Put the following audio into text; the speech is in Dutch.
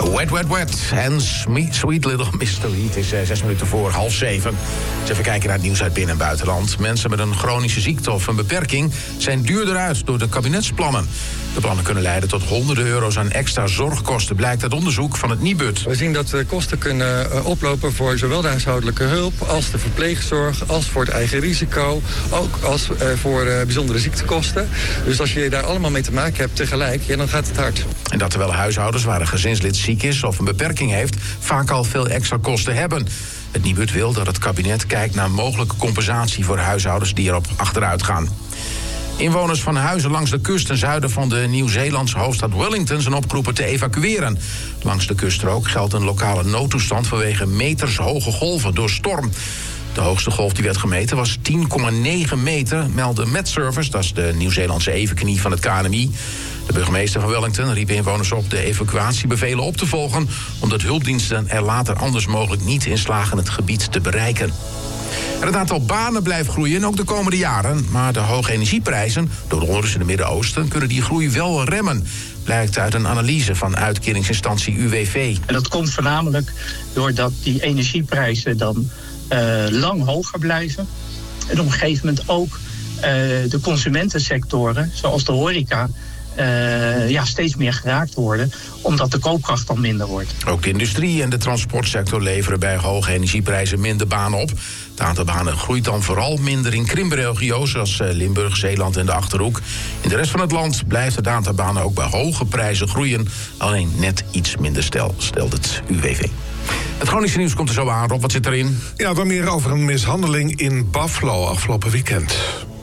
Wet, wet, wet en Sweet Little Mystery. Het is 6 minuten voor 6:30. Dus even kijken naar het nieuws uit binnen- en buitenland. Mensen met een chronische ziekte of een beperking zijn duurder uit door de kabinetsplannen. De plannen kunnen leiden tot honderden euro's aan extra zorgkosten, blijkt uit onderzoek van het Nibud. We zien dat de kosten kunnen oplopen voor zowel de huishoudelijke hulp als de verpleegzorg, als voor het eigen risico, ook als voor bijzondere ziektekosten. Dus als je daar allemaal mee te maken hebt tegelijk, ja, dan gaat het hard. En dat terwijl huishoudens waar een gezinslid ziek is of een beperking heeft, vaak al veel extra kosten hebben. Het Nibud wil dat het kabinet kijkt naar mogelijke compensatie voor huishoudens die erop achteruit gaan. Inwoners van huizen langs de kust ten zuiden van de Nieuw-Zeelandse hoofdstad Wellington zijn opgeroepen te evacueren. Langs de kuststrook geldt een lokale noodtoestand vanwege metershoge golven door storm. De hoogste golf die werd gemeten was 10,9 meter, meldde Metservice, dat is de Nieuw-Zeelandse evenknie van het KNMI. De burgemeester van Wellington riep inwoners op de evacuatiebevelen op te volgen, omdat hulpdiensten er later anders mogelijk niet in slagen het gebied te bereiken. En het aantal banen blijft groeien, ook de komende jaren. Maar de hoge energieprijzen door de onrust in het Midden-Oosten kunnen die groei wel remmen. Blijkt uit een analyse van uitkeringsinstantie UWV. En dat komt voornamelijk doordat die energieprijzen dan lang hoger blijven. En op een gegeven moment ook de consumentensectoren, zoals de horeca, steeds meer geraakt worden, omdat de koopkracht dan minder wordt. Ook de industrie en de transportsector leveren bij hoge energieprijzen minder banen op. Het aantal banen groeit dan vooral minder in krimpregio's zoals Limburg, Zeeland en de Achterhoek. In de rest van het land blijft het aantal banen ook bij hoge prijzen groeien, alleen net iets minder stelt het UWV. Het Groningse nieuws komt er zo aan, Rob. Wat zit erin? Ja, dan meer over een mishandeling in Buffalo afgelopen weekend.